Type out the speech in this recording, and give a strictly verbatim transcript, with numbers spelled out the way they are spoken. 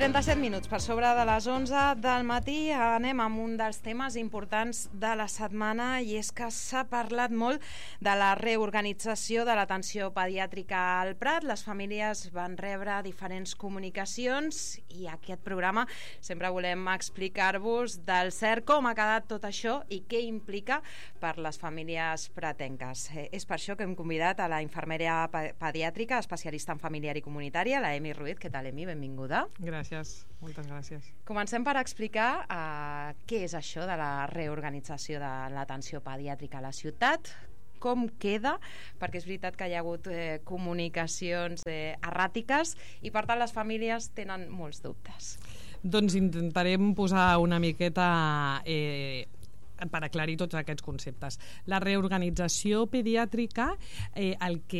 trenta-set minuts per sobre de les onze del matí. Anem amb un dels temes importants de la setmana, i és que s'ha parlat molt de la reorganització de l'atenció pediàtrica al Prat. Les famílies van rebre diferents comunicacions i aquest programa sempre volem explicar-vos del cert com ha quedat tot això i què implica per les famílies pratenques. Eh, és per això que hem convidat a la infermera pediàtrica, especialista en familiar i comunitària, la Emi Ruiz. Què tal, Emi? Benvinguda. Gràcies, moltes gràcies. Comencem per explicar uh, què és això de la reorganització de l'atenció pediàtrica a la ciutat, com queda, perquè és veritat que hi ha hagut eh, comunicacions eh, erràtiques i per tant les famílies tenen molts dubtes. Doncs intentarem posar una miqueta eh, per aclarir tots aquests conceptes. La reorganització pediàtrica, eh, el que